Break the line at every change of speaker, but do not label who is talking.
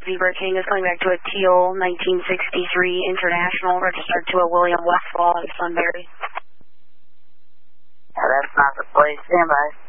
Zebra King is coming back to a teal 1963 International registered to a William Westfall in Sunbury.
Yeah, that's not the place. Stand by.